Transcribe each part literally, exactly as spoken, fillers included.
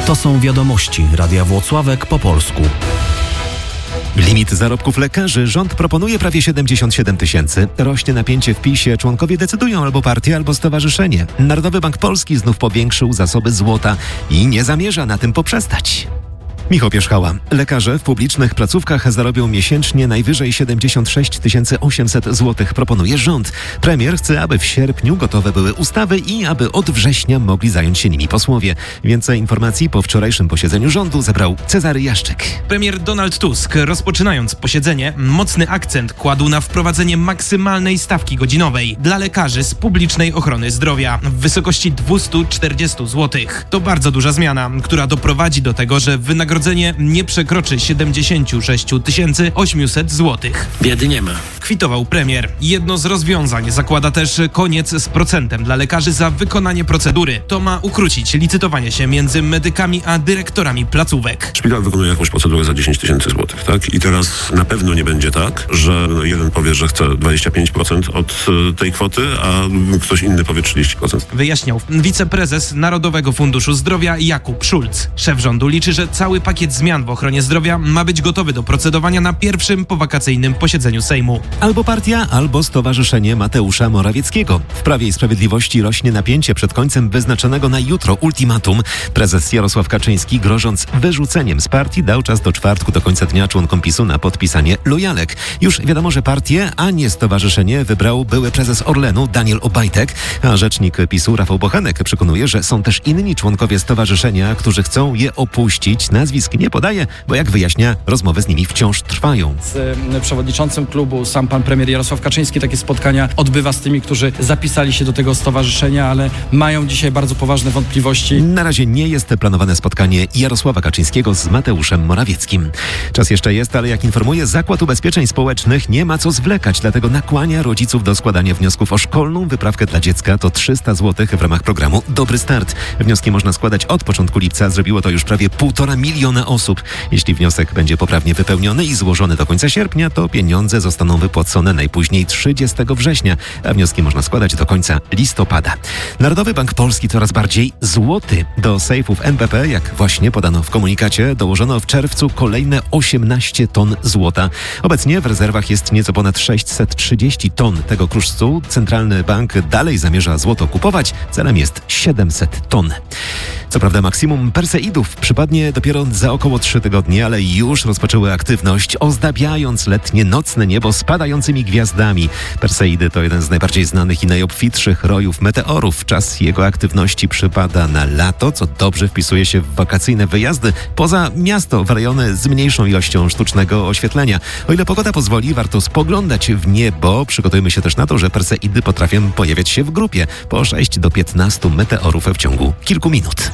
To są wiadomości Radia Włocławek po polsku. Limit zarobków lekarzy. Rząd proponuje prawie siedemdziesiąt siedem tysięcy. Rośnie napięcie w PiSie. Członkowie decydują albo partia, albo stowarzyszenie. Narodowy Bank Polski znów powiększył zasoby złota i nie zamierza na tym poprzestać. Michał Pierzchała. Lekarze w publicznych placówkach zarobią miesięcznie najwyżej siedemdziesiąt sześć tysięcy osiemset złotych, proponuje rząd. Premier chce, aby w sierpniu gotowe były ustawy i aby od września mogli zająć się nimi posłowie. Więcej informacji po wczorajszym posiedzeniu rządu zebrał Cezary Jaszczyk. Premier Donald Tusk, rozpoczynając posiedzenie, mocny akcent kładł na wprowadzenie maksymalnej stawki godzinowej dla lekarzy z publicznej ochrony zdrowia w wysokości dwieście czterdzieści złotych. To bardzo duża zmiana, która doprowadzi do tego, że wynagrodzenie nie przekroczy siedemdziesiąt sześć tysięcy osiemset złotych. Biedy nie ma. Kwitował premier. Jedno z rozwiązań zakłada też koniec z procentem dla lekarzy za wykonanie procedury. To ma ukrócić licytowanie się między medykami a dyrektorami placówek. Szpital wykonuje jakąś procedurę za dziesięć tysięcy złotych, tak? I teraz na pewno nie będzie tak, że jeden powie, że chce dwadzieścia pięć procent od tej kwoty, a ktoś inny powie trzydzieści procent. Wyjaśniał wiceprezes Narodowego Funduszu Zdrowia Jakub Szulc. Szef rządu liczy, że cały pakiet zmian w ochronie zdrowia ma być gotowy do procedowania na pierwszym powakacyjnym posiedzeniu Sejmu. Albo partia, albo stowarzyszenie Mateusza Morawieckiego. W Prawie i Sprawiedliwości rośnie napięcie przed końcem wyznaczonego na jutro ultimatum. Prezes Jarosław Kaczyński, grożąc wyrzuceniem z partii, dał czas do czwartku do końca dnia członkom PiSu na podpisanie lojalek. Już wiadomo, że partię, a nie stowarzyszenie wybrał były prezes Orlenu Daniel Obajtek, a rzecznik PiSu Rafał Bochenek przekonuje, że są też inni członkowie stowarzyszenia, którzy chcą je opuścić. Nazwisk nie podaje, bo jak wyjaśnia, rozmowy z nimi wciąż trwają. Z przewodniczącym klubu sam pan premier Jarosław Kaczyński takie spotkania odbywa z tymi, którzy zapisali się do tego stowarzyszenia, ale mają dzisiaj bardzo poważne wątpliwości. Na razie nie jest planowane spotkanie Jarosława Kaczyńskiego z Mateuszem Morawieckim. Czas jeszcze jest, ale jak informuje Zakład Ubezpieczeń Społecznych, nie ma co zwlekać, dlatego nakłania rodziców do składania wniosków o szkolną wyprawkę dla dziecka. To trzysta złotych w ramach programu Dobry Start. Wnioski można składać od początku lipca. Zrobiło to już prawie półtora miliona osób. Jeśli wniosek będzie poprawnie wypełniony i złożony do końca sierpnia, to pieniądze zostaną wypłacone najpóźniej trzydziestego września, a wnioski można składać do końca listopada. Narodowy Bank Polski coraz bardziej złoty. Do sejfów N B P, jak właśnie podano w komunikacie, dołożono w czerwcu kolejne osiemnaście ton złota. Obecnie w rezerwach jest nieco ponad sześćset trzydzieści ton tego kruszcu. Centralny Bank dalej zamierza złoto kupować. Celem jest siedemset ton. Co prawda maksimum Perseidów przypadnie dopiero za około trzy tygodnie, ale już rozpoczęły aktywność, ozdabiając letnie nocne niebo spadającymi gwiazdami. Perseidy to jeden z najbardziej znanych i najobfitszych rojów meteorów. Czas jego aktywności przypada na lato, co dobrze wpisuje się w wakacyjne wyjazdy poza miasto, w rejony z mniejszą ilością sztucznego oświetlenia. O ile pogoda pozwoli, warto spoglądać w niebo. Przygotujmy się też na to, że Perseidy potrafią pojawiać się w grupie po sześć do piętnastu meteorów w ciągu kilku minut.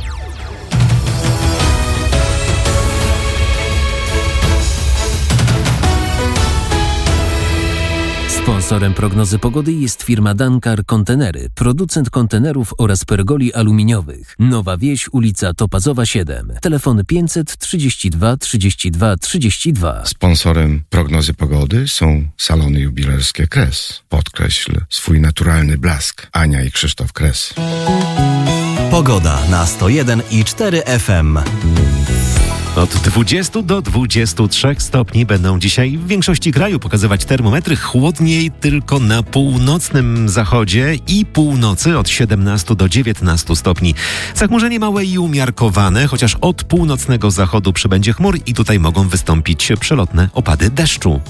Sponsorem prognozy pogody jest firma Dankar Kontenery, producent kontenerów oraz pergoli aluminiowych. Nowa Wieś, ulica Topazowa siedem. Telefon pięćset trzydzieści dwa trzydzieści dwa trzydzieści dwa. Sponsorem prognozy pogody są salony jubilerskie Kres. Podkreśl swój naturalny blask. Ania i Krzysztof Kres. Pogoda na sto jeden i cztery F M. Od dwudziestu do dwudziestu trzech stopni będą dzisiaj w większości kraju pokazywać termometry. Chłodniej tylko na północnym zachodzie i północy od siedemnastu do dziewiętnastu stopni. Zachmurzenie małe i umiarkowane, chociaż od północnego zachodu przybędzie chmur i tutaj mogą wystąpić przelotne opady deszczu.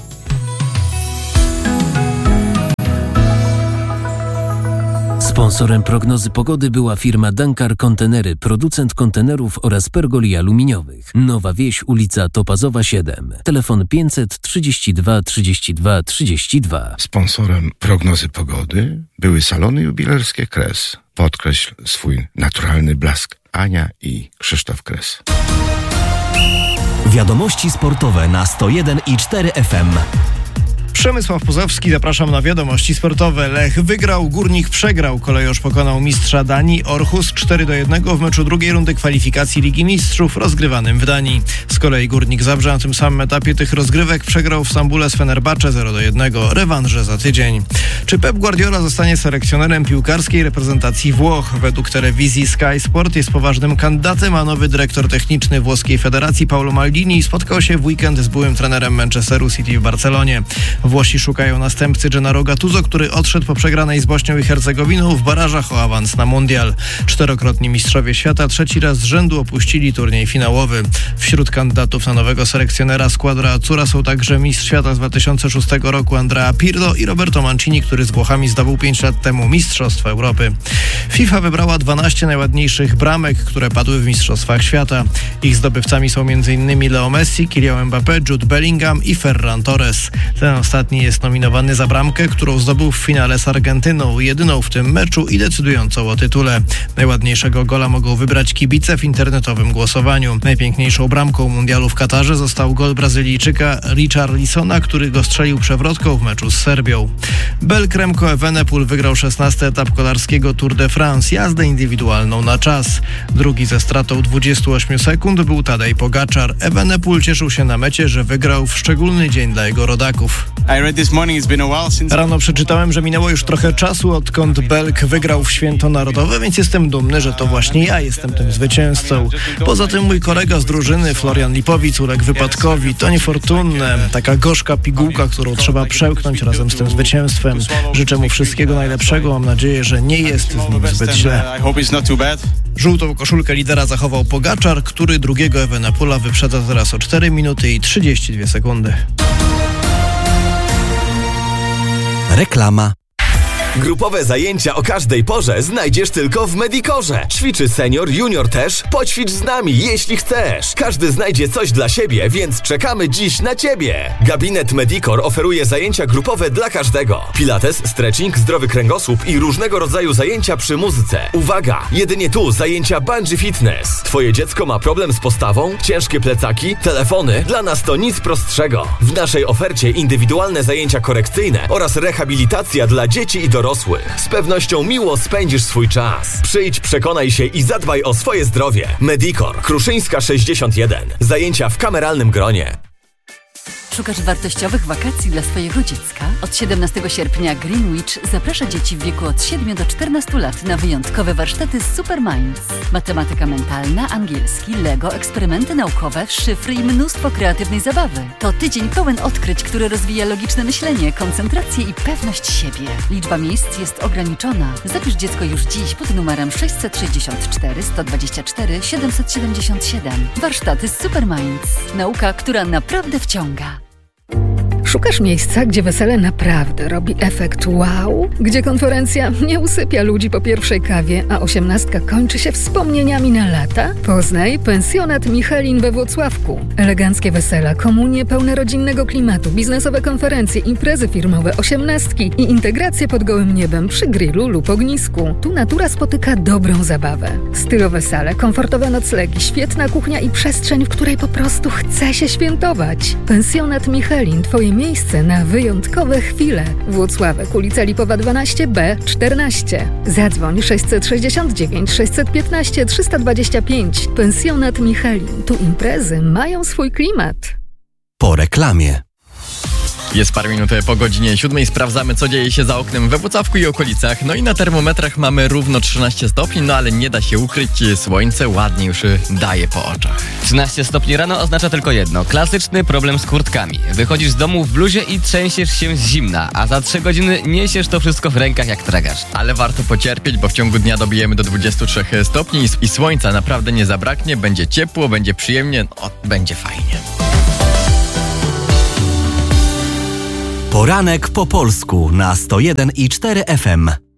Sponsorem prognozy pogody była firma Dankar Kontenery, producent kontenerów oraz pergoli aluminiowych. Nowa Wieś, ulica Topazowa siedem. Telefon pięćset trzydzieści dwa trzydzieści dwa trzydzieści dwa. Sponsorem prognozy pogody były salony jubilerskie Kres. Podkreśl swój naturalny blask. Ania i Krzysztof Kres. Wiadomości sportowe na sto jeden i cztery F M. Przemysław Pozowski, zapraszam na wiadomości sportowe. Lech wygrał, Górnik przegrał. Kolejorz pokonał mistrza Danii Aarhus cztery do jednego w meczu drugiej rundy kwalifikacji Ligi Mistrzów rozgrywanym w Danii. Z kolei Górnik Zabrze na tym samym etapie tych rozgrywek przegrał w Stambule z Fenerbahce zero do jednego. Rewanże za tydzień. Czy Pep Guardiola zostanie selekcjonerem piłkarskiej reprezentacji Włoch? Według telewizji Sky Sport jest poważnym kandydatem, a nowy dyrektor techniczny włoskiej federacji Paolo Maldini spotkał się w weekend z byłym trenerem Manchesteru City w Barcelonie. Włosi szukają następcy Gennaro Gattuso, który odszedł po przegranej z Bośnią i Hercegowiną w barażach o awans na mundial. Czterokrotni mistrzowie świata trzeci raz z rzędu opuścili turniej finałowy. Wśród kandydatów na nowego selekcjonera Squadra Azzurra są także mistrz świata z dwa tysiące szóstego roku Andrea Pirlo i Roberto Mancini, który z Włochami zdobył pięć lat temu Mistrzostwa Europy. FIFA wybrała dwanaście najładniejszych bramek, które padły w Mistrzostwach Świata. Ich zdobywcami są m.in. Leo Messi, Kylian Mbappé, Jude Bellingham i Ferran Torres. Ten ostatni jest nominowany za bramkę, którą zdobył w finale z Argentyną, jedyną w tym meczu i decydującą o tytule. Najładniejszego gola mogą wybrać kibice w internetowym głosowaniu. Najpiękniejszą bramką mundialu w Katarze został gol Brazylijczyka Richarlisona, który go strzelił przewrotką w meczu z Serbią. Belk Remco Evenepoel wygrał szesnasty etap kolarskiego Tour de France, jazdę indywidualną na czas. Drugi ze stratą dwudziestu ośmiu sekund był Tadej Pogaczar. Evenepoel cieszył się na mecie, że wygrał w szczególny dzień dla jego rodaków. Rano przeczytałem, że minęło już trochę czasu, odkąd Belk wygrał w Święto Narodowe, więc jestem dumny, że to właśnie ja jestem tym zwycięzcą. Poza tym mój kolega z drużyny, Florian Lipowic, uległ wypadkowi. To niefortunne. Taka gorzka pigułka, którą trzeba przełknąć razem z tym zwycięstwem. Życzę mu wszystkiego najlepszego. Mam nadzieję, że nie jest z nim zbyt źle. Żółtą koszulkę lidera zachował Pogaczar, który drugiego Evenepoela wyprzedza teraz o cztery minuty i trzydzieści dwie sekundy. Reklama. Grupowe zajęcia o każdej porze znajdziesz tylko w Medicorze. Ćwiczy senior, junior też. Poćwicz z nami, jeśli chcesz. Każdy znajdzie coś dla siebie, więc czekamy dziś na Ciebie. Gabinet Medicor oferuje zajęcia grupowe dla każdego. Pilates, stretching, zdrowy kręgosłup i różnego rodzaju zajęcia przy muzyce. Uwaga! Jedynie tu zajęcia bungee fitness. Twoje dziecko ma problem z postawą? Ciężkie plecaki? Telefony? Dla nas to nic prostszego. W naszej ofercie indywidualne zajęcia korekcyjne oraz rehabilitacja dla dzieci i dorosłych. Dorosłych. Z pewnością miło spędzisz swój czas. Przyjdź, przekonaj się i zadbaj o swoje zdrowie. Medicor, Kruszyńska sześćdziesiąt jeden. Zajęcia w kameralnym gronie. Szukasz wartościowych wakacji dla swojego dziecka? Od siedemnastego sierpnia Greenwich zaprasza dzieci w wieku od siedmiu do czternastu lat na wyjątkowe warsztaty z Super Minds. Matematyka mentalna, angielski, Lego, eksperymenty naukowe, szyfry i mnóstwo kreatywnej zabawy. To tydzień pełen odkryć, który rozwija logiczne myślenie, koncentrację i pewność siebie. Liczba miejsc jest ograniczona. Zapisz dziecko już dziś pod numerem sześćset sześćdziesiąt cztery sto dwadzieścia cztery siedemset siedemdziesiąt siedem. Warsztaty z Super Minds. Nauka, która naprawdę wciąga. Szukasz miejsca, gdzie wesele naprawdę robi efekt wow? Gdzie konferencja nie usypia ludzi po pierwszej kawie, a osiemnastka kończy się wspomnieniami na lata? Poznaj pensjonat Michelin we Włocławku. Eleganckie wesela, komunie pełne rodzinnego klimatu, biznesowe konferencje, imprezy firmowe, osiemnastki i integracje pod gołym niebem przy grillu lub ognisku. Tu natura spotyka dobrą zabawę. Stylowe sale, komfortowe noclegi, świetna kuchnia i przestrzeń, w której po prostu chce się świętować. Pensjonat Michelin, twoje miejsce na wyjątkowe chwile. Włocławek, ulica Lipowa dwanaście B czternaście. Zadzwoń sześćset sześćdziesiąt dziewięć sześćset piętnaście trzysta dwadzieścia pięć. Pensjonat Michelin. Tu imprezy mają swój klimat. Po reklamie. Jest parę minut po godzinie siódmej. Sprawdzamy, co dzieje się za oknem we Włocławku i okolicach. No i na termometrach mamy równo trzynaście stopni, no ale nie da się ukryć, słońce ładnie już daje po oczach. trzynaście stopni rano oznacza tylko jedno. Klasyczny problem z kurtkami. Wychodzisz z domu w bluzie i trzęsiesz się z zimna, a za trzy godziny niesiesz to wszystko w rękach jak tragarz. Ale warto pocierpieć, bo w ciągu dnia dobijemy do dwudziestu trzech stopni i słońca naprawdę nie zabraknie. Będzie ciepło, będzie przyjemnie, no, będzie fajnie. Poranek po polsku na sto jeden i cztery F M.